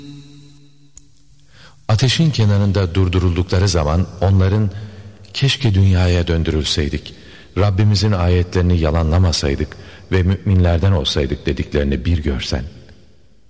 Ateşin kenarında durduruldukları zaman onların keşke dünyaya döndürülseydik, Rabbimizin ayetlerini yalanlamasaydık ve müminlerden olsaydık dediklerini bir görsen.